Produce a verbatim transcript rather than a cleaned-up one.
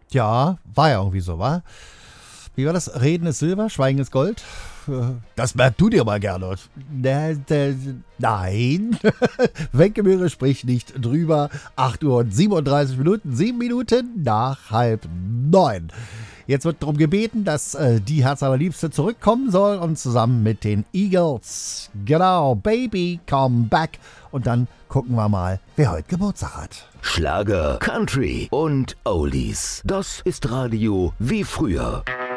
Ja, war ja irgendwie so, wa? Wie war das? Reden ist Silber, Schweigen ist Gold? Das merkst du dir mal, Gernot. Nein. Wenkemühre spricht nicht drüber. acht Uhr und siebenunddreißig Minuten, sieben Minuten nach halb neun. Jetzt wird darum gebeten, dass äh, die Herz allerliebste zurückkommen soll und zusammen mit den Eagles. Genau, Baby, come back. Und dann gucken wir mal, wer heute Geburtstag hat. Schlager, Country und Oldies. Das ist Radio wie früher.